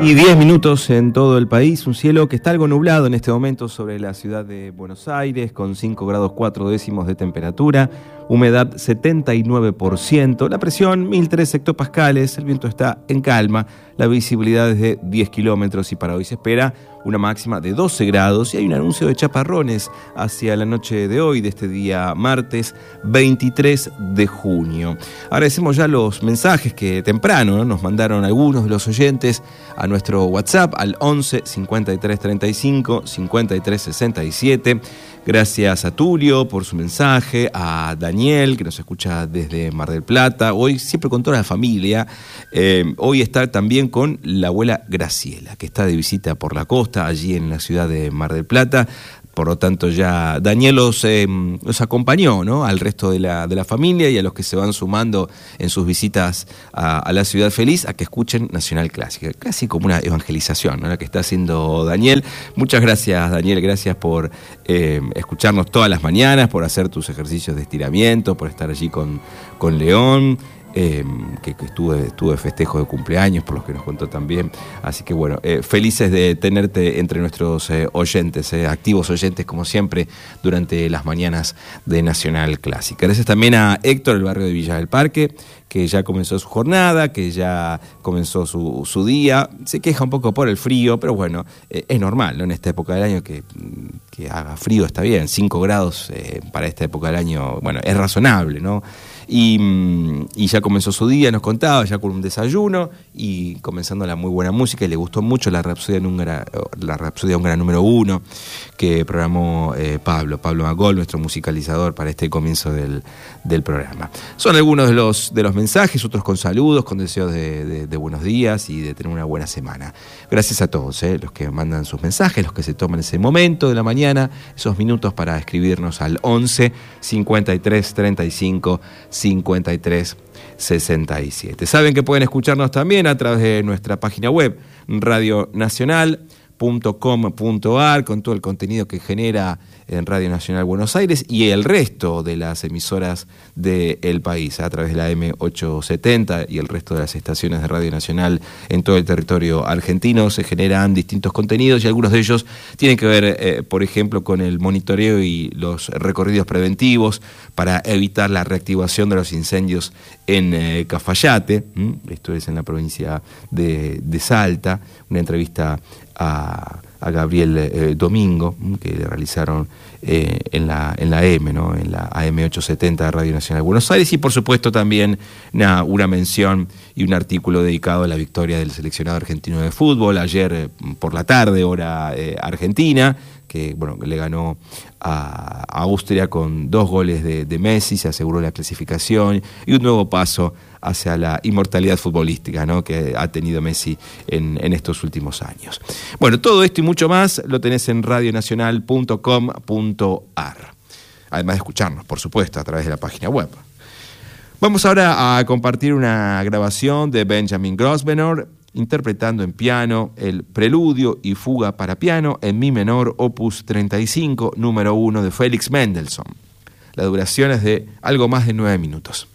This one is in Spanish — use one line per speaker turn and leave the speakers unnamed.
Y 10 minutos en todo el país, un cielo que está algo nublado en este momento sobre la ciudad de Buenos Aires, con 5 grados 4 décimos de temperatura, humedad 79%, la presión 1003 hectopascales, el viento está en calma, la visibilidad es de 10 kilómetros y para hoy se espera una máxima de 12 grados y hay un anuncio de chaparrones hacia la noche de hoy, de este día martes 23 de junio. Agradecemos ya los mensajes que temprano, ¿no?, nos mandaron algunos de los oyentes a nuestro WhatsApp al 11 53 35 53 67. Gracias a Tulio por su mensaje, a Daniel, que nos escucha desde Mar del Plata, hoy siempre con toda la familia. Hoy está también con la abuela Graciela, que está de visita por la costa, allí en la ciudad de Mar del Plata. Por lo tanto, ya Daniel los acompañó, ¿no?, al resto de la familia y a los que se van sumando en sus visitas a la ciudad feliz a que escuchen Nacional Clásica. Casi como una evangelización, ¿no?, la que está haciendo Daniel. Muchas gracias, Daniel. Gracias por escucharnos todas las mañanas, por hacer tus ejercicios de estiramiento, por estar allí con León. Que estuve festejo de cumpleaños, por los que nos contó también. Así que bueno, felices de tenerte entre nuestros oyentes, activos oyentes como siempre, durante las mañanas de Nacional Clásica. Gracias también a Héctor, del barrio de Villa del Parque, que ya comenzó su jornada, que ya comenzó su día. Se queja un poco por el frío, pero bueno, es normal, ¿no?, en esta época del año que haga frío, está bien. 5 grados para esta época del año, bueno, es razonable, ¿no? Y ya comenzó su día, nos contaba, ya con un desayuno y comenzando la muy buena música, y le gustó mucho la Rapsodia Húngara número 1 que programó Pablo Magol, nuestro musicalizador, para este comienzo del programa. Son algunos de los mensajes, otros con saludos, con deseos de buenos días y de tener una buena semana. Gracias a todos, los que mandan sus mensajes, los que se toman ese momento de la mañana, esos minutos para escribirnos al 11 53 35 53 67. Saben que pueden escucharnos también a través de nuestra página web, radionacional.com.ar, con todo el contenido que genera en Radio Nacional Buenos Aires y el resto de las emisoras del país, a través de la M870 y el resto de las estaciones de Radio Nacional en todo el territorio argentino. Se generan distintos contenidos y algunos de ellos tienen que ver, por ejemplo, con el monitoreo y los recorridos preventivos para evitar la reactivación de los incendios en Cafayate, esto es en la provincia de Salta. Una entrevista a Gabriel Domingo, que le realizaron en la AM, ¿no?, en la AM870 de Radio Nacional de Buenos Aires, y por supuesto también una mención y un artículo dedicado a la victoria del seleccionado argentino de fútbol ayer por la tarde, hora argentina, que bueno, le ganó a Austria con 2 goles de Messi, se aseguró la clasificación y un nuevo paso hacia la inmortalidad futbolística, ¿no?, que ha tenido Messi en estos últimos años. Bueno, todo esto y mucho más lo tenés en radionacional.com.ar, además de escucharnos, por supuesto, a través de la página web. Vamos ahora a compartir una grabación de Benjamin Grosvenor interpretando en piano el Preludio y Fuga para piano en mi menor, opus 35, número 1 de Félix Mendelssohn. La duración es de algo más de 9 minutos.